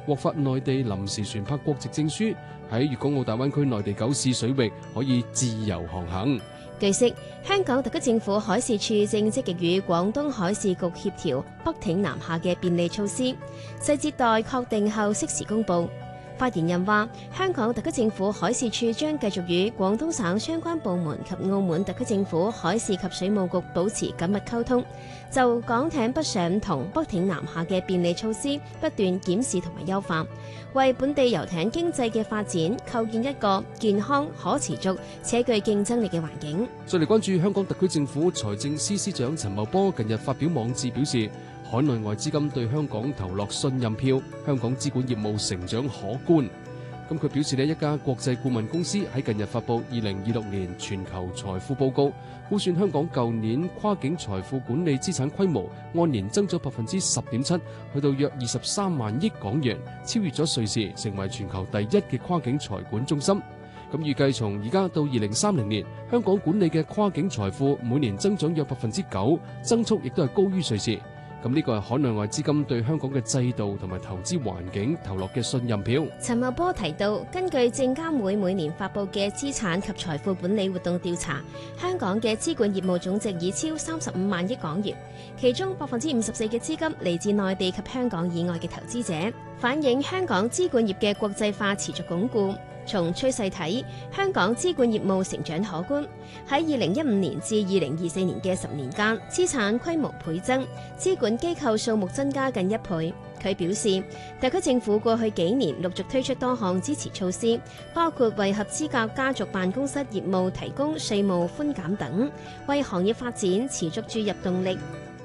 獲發內地臨時船舶國籍證書，喺粵港澳大灣區內地9市水域可以自由航行。 據悉，香港特區政府海事處正積極與廣東海事局協調北挺南下嘅便利措施，細節待確定後適時公佈。發言人話，香港特區政府海事處將繼續與廣東省相關部門及澳門特區政府海事及水務局保持緊密溝通，就港艇北上同北挺南下嘅便利措施不斷檢視同埋優化，為本地遊艇經濟嘅發展構建一個健康、可持續且具競爭力嘅環境。 再嚟關注香港特區政府財政司司長陳茂波近日發表網誌表示，海內外資金對香港投落信任票，香港資管業務成長可觀。咁佢表示呢，一家國際顧問公司喺近日發布2026年全球財富報告，估算香港舊年跨境財富管理資產規模按年增咗10.7%，去到約23萬億港元，超越咗瑞士，成為全球第一嘅跨境財管中心。咁預計從而家到2030年，香港管理嘅跨境財富每年增長約9%，增速亦都係高於瑞士。咁呢個係海內外資金對香港嘅制度同埋投資環境投落嘅信任票。 陳茂波提到，根據證監會每年發布嘅資產及財富管理活動調查，香港嘅資管業務總值已超35萬億港元，其中54%嘅資金嚟自內地及香港以外嘅投資者，反映香港資管業嘅國際化持續鞏固。從趨勢睇，香港資管業務成長可觀。喺2015年至2024年嘅10年間，資產規模倍增，資管機構數目增加近1倍。佢表示，特區政府過去幾年陸續推出多項支持措施，包括為合資格家族辦公室業務提供稅務寬減等，為行業發展持續注入動力。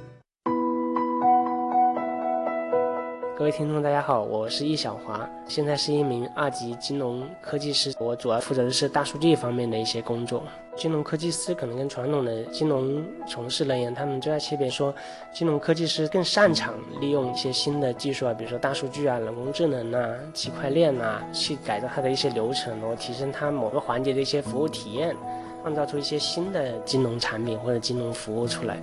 各位聽眾大家好，我是易小華，現在是一名2級金融科技師，我主要負責的是大數據方面的一些工作。金融科技師可能跟傳統的金融從事人員，他們最大區別說，金融科技師更擅長利用一些新的技術啊，比如說大數據啊、人工智能啊、區塊鏈啊，去改造它的一些流程，然後提升它某個環節的一些服務體驗，創造出一些新的金融產品或者金融服務出來。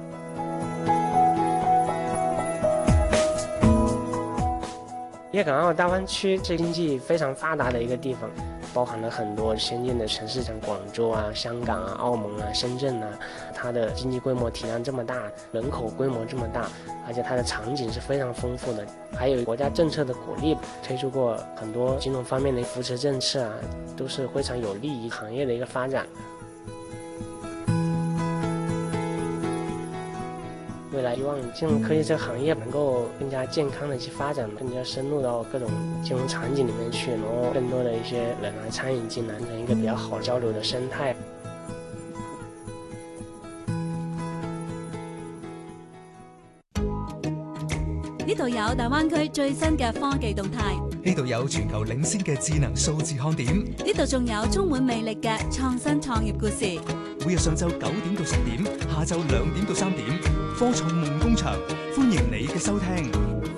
粵港澳大灣區是經濟非常發達的一個地方，包含了很多先進的城市，像廣州啊、香港啊、澳門啊、深圳啊，它的經濟規模體量這麼大，人口規模這麼大，而且它的場景是非常豐富的，還有國家政策的鼓勵，推出過很多金融方面的扶持政策啊，都是非常有利於行業的一個發展。未來希望金融科技這個行業能夠更加健康的去發展，更加深入到各種金融場景裏面去，然後更多的一些人來參與進來，成一個比較好交流的生態。 呢度有大灣區最新嘅科技動態， 呢度有全球領先嘅智能數字看點， 呢度仲有充滿魅力嘅創新創業故事。 每日上晝9點到10點，下晝2點到3點，科創夢工場，歡迎你嘅收聽。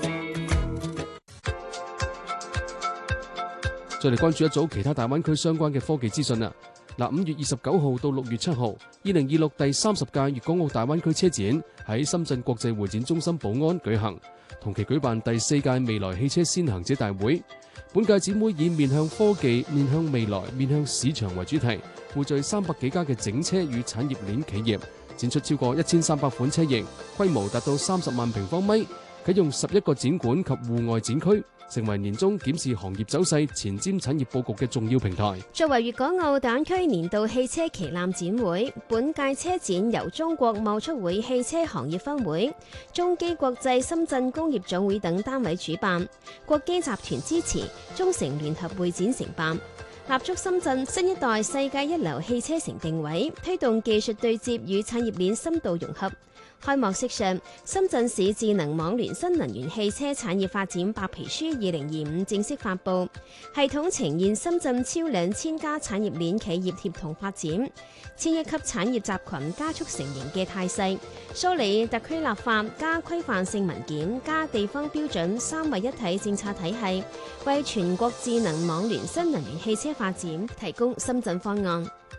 再嚟關注一組其他大灣區相關嘅科技資訊啦。5月29號到6月7號，2026第30屆粵港澳大灣區車展喺深圳國際會展中心寶安舉行，同期舉辦第4屆未來汽車先行者大會。本屆展會以面向科技、面向未來、面向市場為主題，匯聚300幾家嘅整車與產業鏈企業，展出超過1300款車型，規模達到30萬平方米，啟用11個展館及戶外展區，成為年中檢視行業走勢、前瞻產業佈局嘅重要平台。 作為粵港澳大灣區年度汽車旗艦展會，本屆車展由中國貿促會汽車行業分會、中基國際深圳工業總會等單位主辦，國基集團支持，中成聯合會展承辦，立足深圳新一代世界一流汽車城定位，推動技術對接與產業鏈深度融合。開幕式上，深圳市智能網聯新能源汽車產業發展白皮書2025正式發布，系統呈現深圳超2000家產業鏈企業協同發展、千億級產業集群加速成型嘅態勢，梳理特區立法加規範性文件加地方標準3位一體政策體系，為全國智能網聯新能源汽車發展提供深圳方案。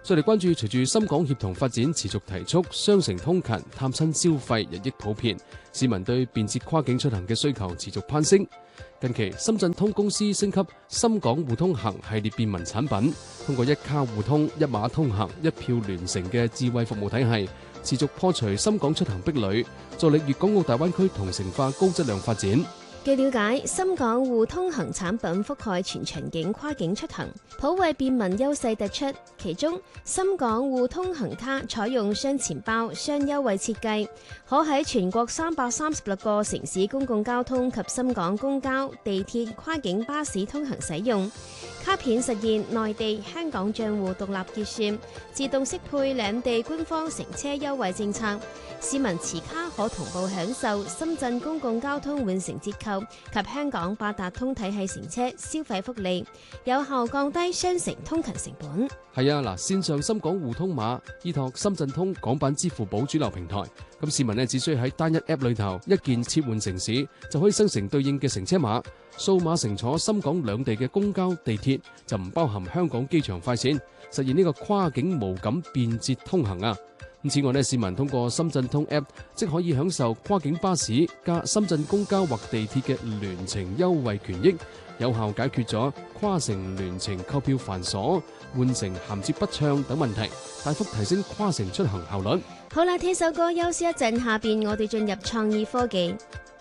再嚟關注，隨住深港協同發展持續提速，雙城通勤探親消費日益普遍，市民對便捷跨境出行嘅需求持續攀升。近期，深圳通公司升級深港互通行系列便民產品，通過一卡互通、一碼通行、一票聯成嘅智慧服務體系，持續破除深港出行壁壘，助力粵港澳大灣區同城化高質量發展。 據了解，深港互通行產品覆蓋全場景跨境出行，普惠便民優勢突出。其中，深港互通行卡採用雙錢包、雙優惠設計，可喺全國336個城市公共交通及深港公交、地鐵、跨境巴士通行使用。卡片實現內地、香港帳戶獨立結算，自動適配兩地官方乘車優惠政策。市民持卡可同步享受深圳公共交通換乘折扣及香港八達通體系乘車消費福利，有效降低雙城通勤成本。 係啊，嗱，線上深港互通碼依託深圳通港版支付寶主流平台，咁市民呢只需喺單一 App 裏頭一鍵切換城市，就可以生成對應嘅乘車碼。數碼乘坐深港兩地嘅公交、地鐵就唔包含香港機場快線，實現呢個跨境無感便捷通行啊！此外呢，市民通過深圳通 App 即可以享受跨境巴士加深圳公交或地鐵嘅聯程優惠權益，有效解決咗跨城聯程購票繁瑣、換乘銜接不暢等問題，大幅提升跨城出行效率。 好啦，聽首歌休息一陣，下邊我哋進入創意科技。